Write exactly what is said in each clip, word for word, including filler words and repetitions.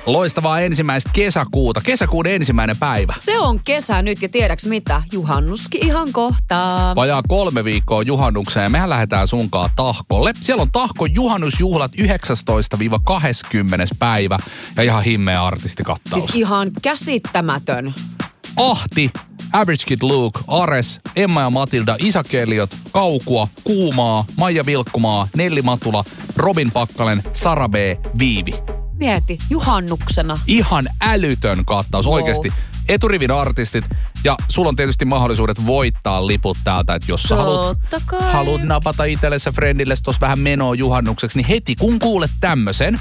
Loistavaa ensimmäistä kesäkuuta. Kesäkuun ensimmäinen päivä. Se on kesä nyt ja tiedäks mitä? Juhannuskin ihan kohtaa. Vajaa kolme viikkoa juhannukseen. Mehän lähdetään sunkaan Tahkolle. Siellä on Tahkon juhannusjuhlat yhdeksästoista kaksikymmentä päivä. Ja ihan himmeä artistikattaus. Siis ihan käsittämätön. Ahti, Average Kid Luke, Ares, Emma ja Matilda, Isa Kelliot, Kaukua, Kuumaa, Maija Vilkkumaa, Nelli Matula, Robin Pakkalen, Sara B, Viivi. Mieti, juhannuksena. Ihan älytön kattaus, wow. Oikeasti. Eturivin artistit. Ja sulla on tietysti mahdollisuudet voittaa liput täältä, että jos sä haluat, haluat napata itsellesi ja friendille tuossa vähän menoa juhannukseksi, niin heti kun kuulet tämmösen.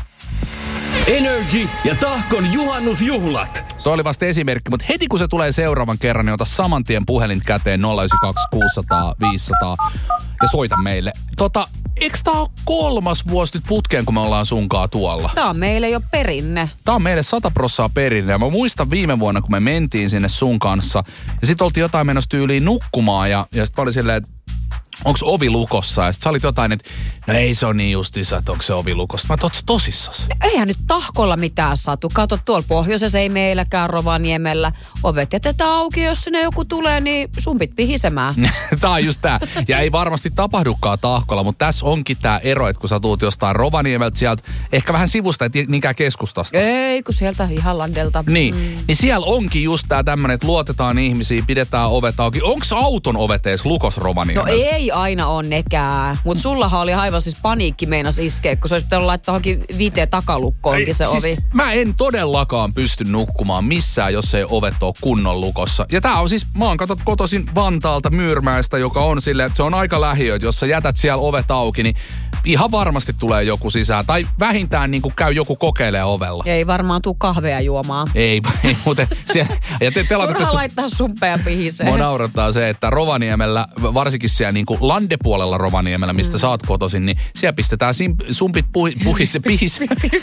Energy ja Tahkon juhannusjuhlat. Toi oli vasta esimerkki, mutta heti kun se tulee seuraavan kerran, niin ota saman tien puhelin käteen nolla yhdeksän kaksi kuusi nolla nolla viisi nolla nolla ja soita meille. Tota, eikö tää ole kolmas vuosi nyt putkeen, kun me ollaan sunkaa tuolla? Tää on meille jo perinne. Tää on meille sata prossaa perinne. Ja mä muistan viime vuonna, kun me mentiin sinne sun kanssa. Ja sit oltiin jotain menossa tyyliin nukkumaan. Ja, ja sit mä olin silleen, että onks ovi lukossa? Ja sit sä olit jotain, että no ei se on niin justiinsa, että onko se ovi lukossa. Mä oot sä tosissas? Eihän nyt Tahkolla mitään satu. Kato, tuolla pohjoisessa ei meilläkään Rovaniemellä. Ovet jätetään auki, jos sinne joku tulee, niin sumpit pihisemään. Tää on just tää. Ja ei varmasti tapahdukaan Tahkolla, mutta tässä onkin tää ero, että kun sä tuut jostain Rovaniemeltä sieltä, ehkä vähän sivusta, et niinkään keskustasta. Ei, kun sieltä ihan landelta. Niin, mm. niin siellä onkin just tää tämmönen, että luotetaan ihmisiä, pidetään ovet auki. Onks auton ovet ees lukos Rovaniemellä? No ei aina on nekään. Mut sullahan oli aivan siis paniikki meinas iskeä, kun se olisi pitänyt laittaa johonkin viiteen takalukkoonkin ei, se siis ovi. Mä en todellakaan pysty nukkumaan missään, jos ei ovet ole kunnon lukossa. Ja tää on siis, mä oon katsot kotoisin Vantaalta Myyrmäestä, joka on silleen, että se on aika lähiö, jos sä jätät siellä ovet auki, niin ihan varmasti tulee joku sisään. Tai vähintään niin kuin käy joku kokeilee ovella. Ei varmaan tuu kahvea juomaan. Ei, ei muuten. Siellä, ja te, te Turha su- laittaa suppeja pihiseen. Mua naurattaa se, että Rovaniemellä, varsinkin siellä niin kuin landepuolella Rovaniemellä, mistä mm. sä oot kotoisin, niin siellä pistetään sim- sumpit puhi, puhis, pihis.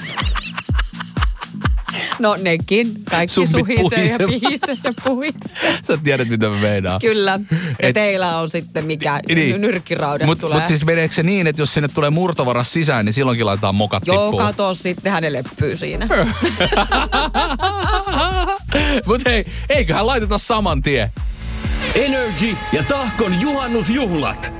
No nekin. Kaikki Sumpit suhisee ja pihisee ja puhisee. Sä tiedät, mitä me meinaa. Kyllä. Ja Et, teillä on sitten mikä niin. nyrkkiraudasta mut, tulee. Mutta siis meneekö se niin, että jos sinne tulee murtovaras sisään, niin silloinkin laitetaan mokat Joo, tippuun? Joo, kato sitten, hänen leppyy siinä. Mut hei, eiköhän laiteta saman tien. Energy ja Tahkon juhannusjuhlat.